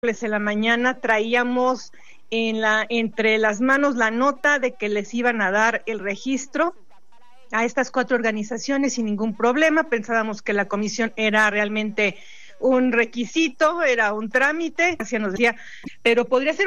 en la mañana traíamos entre las manos la nota de que les iban a dar el registro a estas 4 organizaciones sin ningún problema. Pensábamos que la comisión era realmente un requisito, era un trámite, así nos decía, pero podría ser